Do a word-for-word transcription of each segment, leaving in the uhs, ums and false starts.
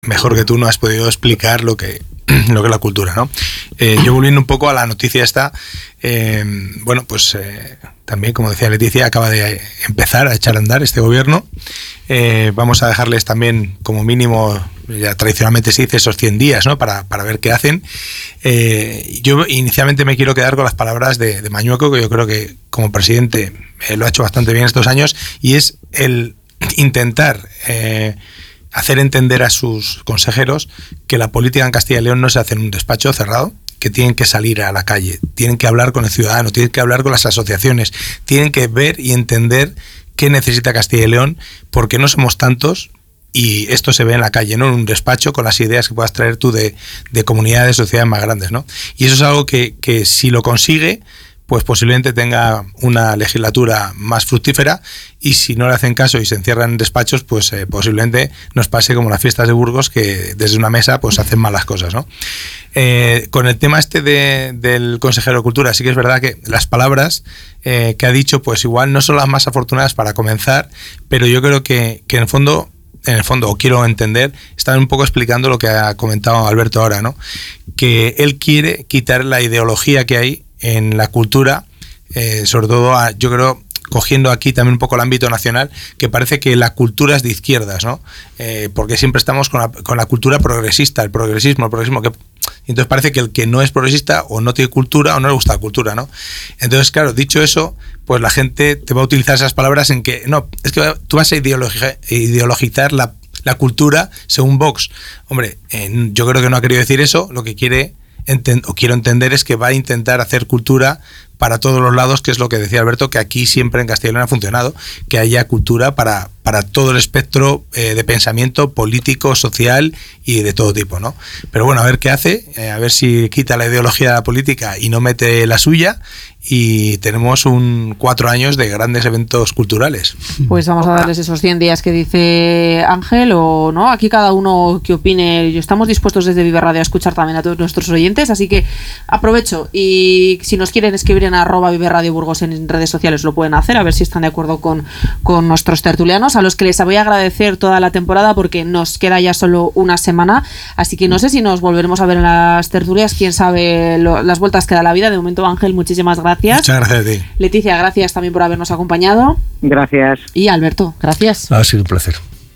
mejor que tú no has podido explicar lo que, lo que es la cultura, ¿no? Eh, yo volviendo un poco a la noticia esta, eh, bueno, pues eh, también, como decía Leticia, acaba de empezar a echar a andar este gobierno. Eh, vamos a dejarles también, como mínimo, ya tradicionalmente se dice, esos cien días, ¿no? Para, para ver qué hacen. Eh, yo inicialmente me quiero quedar con las palabras de, de Mañueco, que yo creo que como presidente eh, lo ha hecho bastante bien estos años, y es el intentar eh, hacer entender a sus consejeros que la política en Castilla y León no se hace en un despacho cerrado, que tienen que salir a la calle, tienen que hablar con el ciudadano, tienen que hablar con las asociaciones, tienen que ver y entender qué necesita Castilla y León, porque no somos tantos y esto se ve en la calle, no en un despacho con las ideas que puedas traer tú de, de comunidades, de sociedades más grandes, ¿no? Y eso es algo que, que si lo consigue, pues posiblemente tenga una legislatura más fructífera, y si no le hacen caso y se encierran en despachos, pues eh, posiblemente nos pase como las fiestas de Burgos, que desde una mesa pues hacen malas cosas, ¿no? Eh, con el tema este de, del consejero de Cultura, sí que es verdad que las palabras eh, que ha dicho, pues igual no son las más afortunadas para comenzar, pero yo creo que, que en el fondo, en el fondo, o quiero entender, están un poco explicando lo que ha comentado Alberto ahora, ¿no? Que él quiere quitar la ideología que hay en la cultura, eh, sobre todo, a, yo creo, cogiendo aquí también un poco el ámbito nacional, que parece que la cultura es de izquierdas, ¿no? Eh, porque siempre estamos con la, con la cultura progresista, el progresismo, el progresismo, que entonces parece que el que no es progresista o no tiene cultura o no le gusta la cultura, ¿no? Entonces, claro, dicho eso, pues la gente te va a utilizar esas palabras en que, no, es que tú vas a ideologi- ideologizar la, la cultura según Vox. Hombre, eh, yo creo que no ha querido decir eso, lo que quiere enten- o quiero entender es que va a intentar hacer cultura para todos los lados, que es lo que decía Alberto, que aquí siempre en Castilla y León ha funcionado, que haya cultura para, para todo el espectro eh, de pensamiento político, social y de todo tipo, ¿no? Pero bueno, a ver qué hace, eh, a ver si quita la ideología de la política y no mete la suya, y tenemos un cuatro años de grandes eventos culturales. Pues vamos a darles esos cien días que dice Ángel, o no, aquí cada uno que opine. Estamos dispuestos desde Vive Radio a escuchar también a todos nuestros oyentes, así que aprovecho, y si nos quieren escribir en arroba Vive Radio Burgos en redes sociales lo pueden hacer, a ver si están de acuerdo con, con nuestros tertulianos, a los que les voy a agradecer toda la temporada, porque nos queda ya solo una semana, así que no sé si nos volveremos a ver en las tertulias, quién sabe lo, las vueltas que da la vida. De momento, Ángel, muchísimas gracias. Muchas gracias a ti. Leticia, gracias también por habernos acompañado. Gracias. Y Alberto, gracias. Ha sido un placer.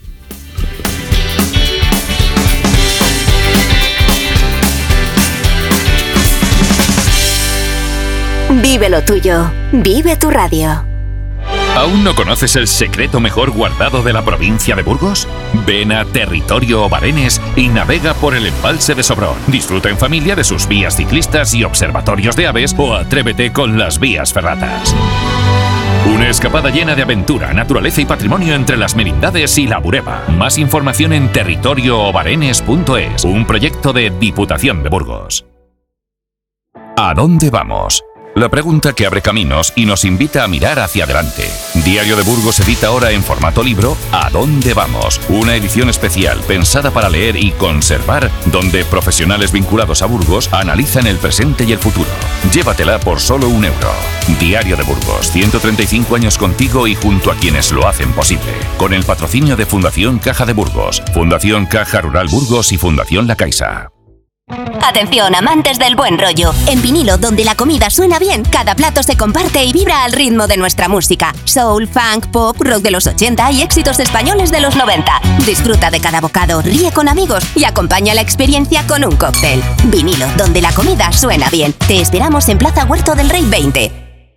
Vive lo tuyo. Vive tu radio. ¿Aún no conoces el secreto mejor guardado de la provincia de Burgos? Ven a Territorio Obarenes y navega por el embalse de Sobrón. Disfruta en familia de sus vías ciclistas y observatorios de aves, o atrévete con las vías ferratas. Una escapada llena de aventura, naturaleza y patrimonio entre las Merindades y la Bureba. Más información en territorio obarenes punto es, un proyecto de Diputación de Burgos. ¿A dónde vamos? La pregunta que abre caminos y nos invita a mirar hacia adelante. Diario de Burgos edita ahora en formato libro ¿A dónde vamos? Una edición especial pensada para leer y conservar, donde profesionales vinculados a Burgos analizan el presente y el futuro. Llévatela por solo un euro. Diario de Burgos, ciento treinta y cinco años contigo y junto a quienes lo hacen posible. Con el patrocinio de Fundación Caja de Burgos, Fundación Caja Rural Burgos y Fundación La Caixa. Atención, amantes del buen rollo. En vinilo, donde la comida suena bien, cada plato se comparte y vibra al ritmo de nuestra música. Soul, funk, pop, rock de los ochenta y éxitos españoles de los noventa. Disfruta de cada bocado, ríe con amigos y acompaña la experiencia con un cóctel. Vinilo, donde la comida suena bien. Te esperamos en Plaza Huerto del Rey veinte.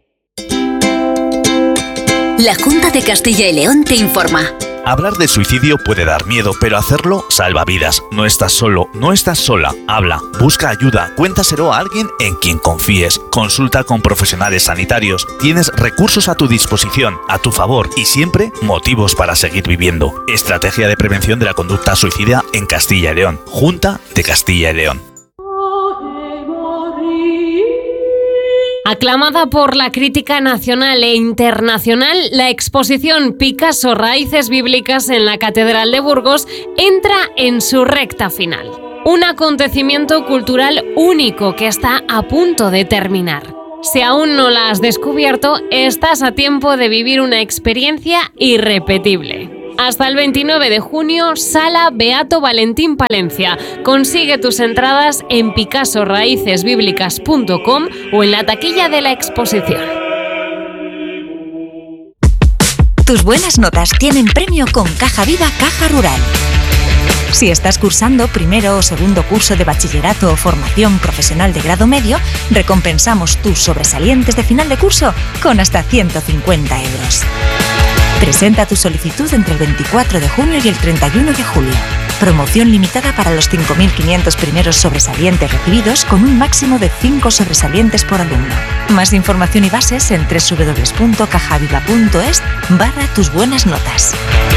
La Junta de Castilla y León te informa. Hablar de suicidio puede dar miedo, pero hacerlo salva vidas. No estás solo, no estás sola. Habla, busca ayuda, cuéntaselo a alguien en quien confíes. Consulta con profesionales sanitarios. Tienes recursos a tu disposición, a tu favor, y siempre motivos para seguir viviendo. Estrategia de prevención de la conducta suicida en Castilla y León. Junta de Castilla y León. Aclamada por la crítica nacional e internacional, la exposición Picasso Raíces Bíblicas en la Catedral de Burgos entra en su recta final. Un acontecimiento cultural único que está a punto de terminar. Si aún no la has descubierto, estás a tiempo de vivir una experiencia irrepetible. Hasta el veintinueve de junio, Sala Beato Valentín Palencia. Consigue tus entradas en picasso raíces bíblicas punto com o en la taquilla de la exposición. Tus buenas notas tienen premio con Caja Viva Caja Rural. Si estás cursando primero o segundo curso de bachillerato o formación profesional de grado medio, recompensamos tus sobresalientes de final de curso con hasta ciento cincuenta euros. Presenta tu solicitud entre el veinticuatro de junio y el treinta y uno de julio. Promoción limitada para los cinco mil quinientos primeros sobresalientes recibidos con un máximo de cinco sobresalientes por alumno. Más información y bases en doble u doble u doble u punto cajaviva punto es barra tus buenas notas.